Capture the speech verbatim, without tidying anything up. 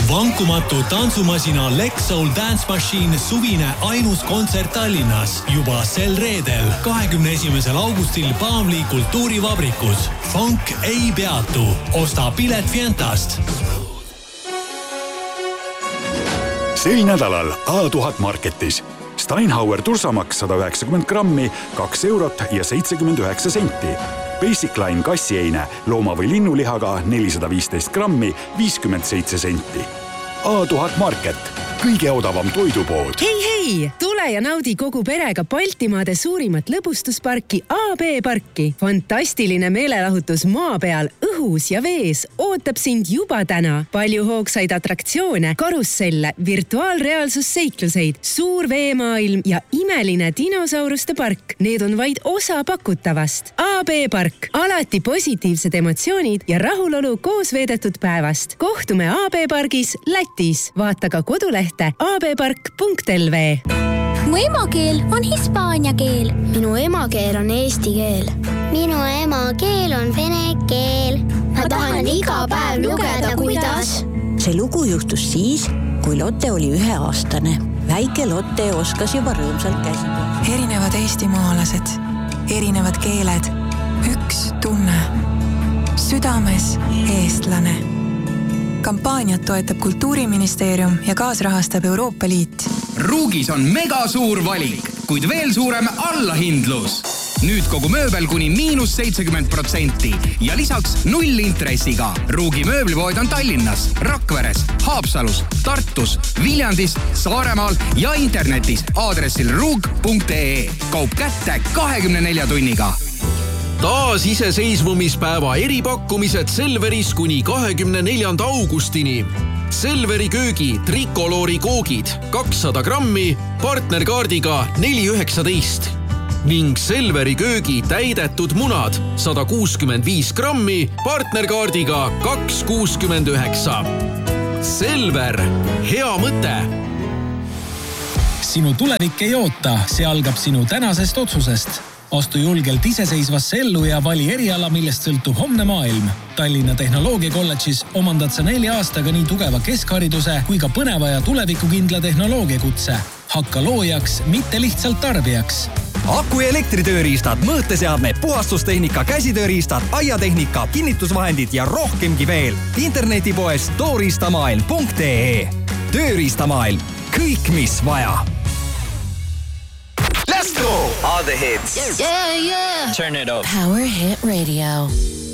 Vankumatu tantsumasina Lex Soul Dance Machine suvine ainus kontsert Tallinnas juba sel reedel, kahekümne esimesel augustil Paavli kultuurivabrikus. Funk ei peatu. Osta pilet Fientast. Sel nädalal A tuhat Marketis. Steinhauer tursamaks sada üheksakümmend grammi, kaks eurot ja seitsekümmend üheksa senti. Basic Line kassieine looma- või linnulihaga nelisada viisteist grammi, viiskümmend seitse senti. A tuhat Market. Kõige odavam toidupood. Hei, hei! Tule ja naudi kogu perega Baltimaade suurimat lõbustusparki A B parki. Fantastiline meelelahutus maa peal, õhus ja vees ootab sind juba täna. Palju hoogsaid atraktsioone, karusselle, virtuaalreaalsusseikluseid, suur veemaailm ja imeline dinosauruste park. Need on vaid osa pakutavast. A B park. Alati positiivsed emotsioonid ja rahulolu koos veedetud päevast. Kohtume A B pargis Lätis. Vaata ka kodulehte a b park punkt l v. Mu emakeel on hispaania keel. Minu emakeel on eesti keel. Minu emakeel on vene keel. Ma tahan iga päev lugeda, kuidas. See lugu juhtus siis, kui Lotte oli üheaastane. Väike Lotte oskas juba rõõmsalt käsida. Erinevad eestimaalased, erinevad keeled, üks tunne. Südames eestlane. Kampaaniat toetab Kultuuriministeerium ja kaasrahastab Euroopa Liit. Ruugis on mega suur valik, kuid veel suurem allahindlus. Nüüd kogu mööbel kuni miinus seitsekümmend protsenti ja lisaks null intressiga. Ruugi mööblipood on Tallinnas, Rakveres, Haapsalus, Tartus, Viljandis, Saaremaal ja internetis aadressil ruug punkt ee. Kaup kätte kahekümne nelja tunniga. Taas iseseisvumispäeva eripakkumised Selveris kuni kahekümne neljanda augustini. Selveri köögi trikoloori koogid kakssada grammi partnerkaardiga neli üheksateist ning Selveri köögi täidetud munad sada kuuskümmend viis grammi partnerkaardiga kaks kuuskümmend üheksa. Selver, hea mõte! Sinu tulevik ei oota, see algab sinu tänasest otsusest. Astu julgelt iseseisvasse ellu ja vali eriala, millest sõltub homne maailm. Tallinna Tehnoloogiakolledžis omandad sa nelja aastaga nii tugeva keskhariduse kui ka põneva ja tulevikukindla tehnoloogiakutse. Hakka loojaks, mitte lihtsalt tarbijaks. Aku- ja elektritööriistad, mõõteseadmed, puhastustehnika, käsitööriistad, aiatehnika, kinnitusvahendid ja rohkemgi veel. Internetipoes tooriistamaailm punkt ee. Tööriistamaailm. Kõik, mis vaja. Let's go! All the hits. Yeah, yeah. Turn it up. Power Hit Radio.